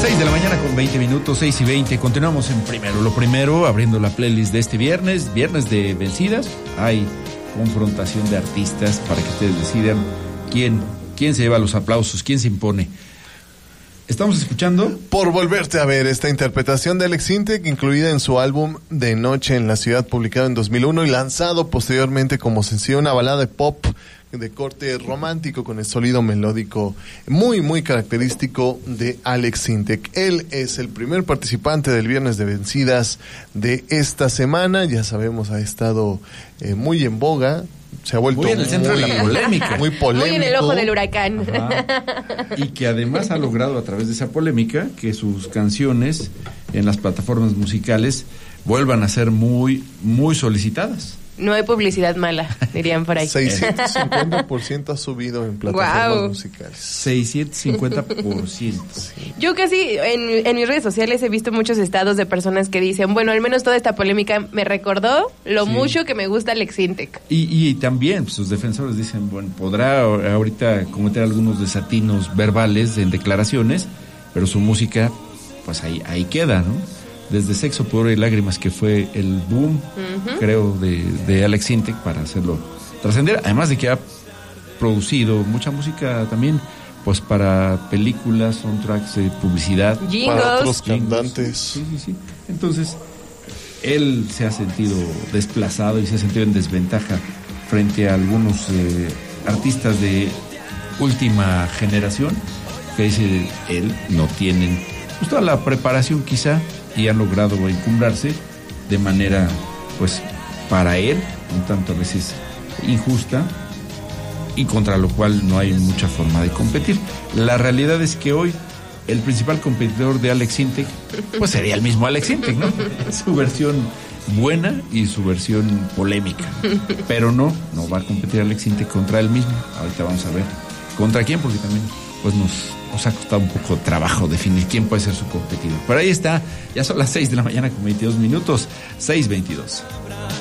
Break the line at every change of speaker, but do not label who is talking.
6 de la mañana con 20 minutos, 6:20. Continuamos en Primero lo Primero, abriendo la playlist de este viernes de vencidas. Hay confrontación de artistas para que ustedes decidan quién se lleva los aplausos, quién se impone. Estamos escuchando
Por Volverte a Ver, esta interpretación de Alex Intec, incluida en su álbum De Noche en la Ciudad, publicado en 2001 y lanzado posteriormente como sencillo, una balada de pop de corte romántico con el sonido melódico muy, muy característico de Alex Intec. Él es el primer participante del Viernes de Vencidas de esta semana. Ya sabemos, ha estado muy en boga. Se ha vuelto
muy en el centro de la polémica.
Muy polémico.
Muy en el ojo del huracán.
Ajá. Y que además ha logrado a través de esa polémica que sus canciones en las plataformas musicales vuelvan a ser muy, muy solicitadas.
No hay publicidad mala, dirían por ahí.
650% ha subido en plataformas
Wow.
musicales.
650%.
Sí.
Yo casi en mis redes sociales he visto muchos estados de personas que dicen, bueno, al menos toda esta polémica me recordó lo
Sí.
mucho que me gusta Alex Intec.
Y también pues, sus defensores dicen, bueno, podrá ahorita cometer algunos desatinos verbales en declaraciones, pero su música, pues ahí queda, ¿no? Desde Sexo, Pudor y Lágrimas, que fue el boom, creo, de Alex Intec para hacerlo trascender, además de que ha producido mucha música también, pues para películas, soundtracks, publicidad.
Jingles.
Para otros cantantes.
Sí. Entonces, él se ha sentido desplazado y se ha sentido en desventaja frente a algunos artistas de última generación que dice él no tienen pues toda la preparación quizá y han logrado encumbrarse de manera pues para él un tanto a veces injusta y contra lo cual no hay mucha forma de competir. La realidad es que hoy el principal competidor de Alex Intec pues sería el mismo Alex Intec, ¿no? Su versión buena y su versión polémica, pero no va a competir Alex Intec contra él mismo. Ahorita vamos a ver contra quién, porque también pues nos ha costado un poco de trabajo definir quién puede ser su competidor. Pero ahí está, ya son las 6 de la mañana con 22 minutos, 6:22.